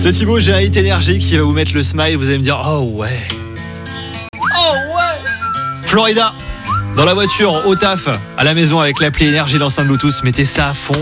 C'est Thibaut, j'ai un hit énergie qui va vous mettre le smile. Vous allez me dire, oh ouais. Oh ouais. Florida, dans la voiture, au taf, à la maison avec l'appli énergie, l'enceinte Bluetooth. Mettez ça à fond.